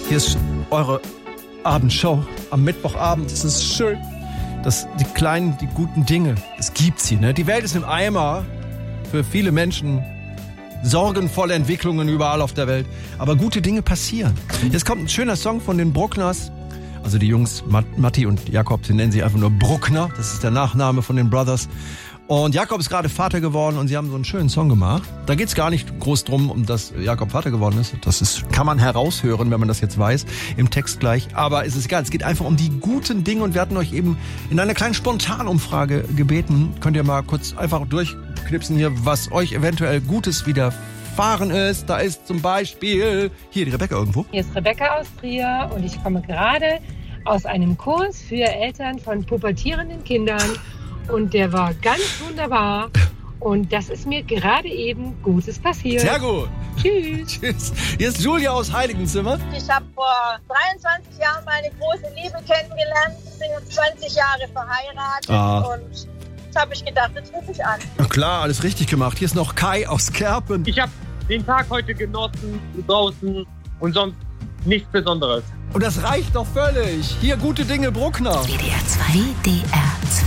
Hier ist eure Abendshow am Mittwochabend. Es ist schön, dass die kleinen, die guten Dinge, es gibt's hier. Ne? Die Welt ist im Eimer für viele Menschen. Sorgenvolle Entwicklungen überall auf der Welt. Aber gute Dinge passieren. Jetzt kommt ein schöner Song von den Bruckners. Also die Jungs, Matti und Jakob, sie nennen sie einfach nur Bruckner. Das ist der Nachname von den Brothers. Und Jakob ist gerade Vater geworden und sie haben so einen schönen Song gemacht. Da geht's gar nicht groß drum, um dass Jakob Vater geworden ist. Kann man heraushören, wenn man das jetzt weiß, im Text gleich. Aber es ist egal, es geht einfach um die guten Dinge und wir hatten euch eben in einer kleinen Spontanumfrage gebeten. Könnt ihr mal kurz einfach durchknipsen hier, was euch eventuell Gutes widerfahren ist. Da ist zum Beispiel hier die Rebecca irgendwo. Hier ist Rebecca aus Trier und ich komme gerade aus einem Kurs für Eltern von pubertierenden Kindern. Und der war ganz wunderbar. Und das ist mir gerade eben Gutes passiert. Sehr gut. Tschüss. Tschüss. Hier ist Julia aus Heiligenzimmer. Ich habe vor 23 Jahren meine große Liebe kennengelernt. Wir sind jetzt 20 Jahre verheiratet. Und jetzt habe ich gedacht, jetzt rufe ich an. Na klar, alles richtig gemacht. Hier ist noch Kai aus Kerpen. Ich habe den Tag heute genossen, draußen und sonst nichts Besonderes. Und das reicht doch völlig. Hier gute Dinge, Bruckner. WDR 2. WDR 2.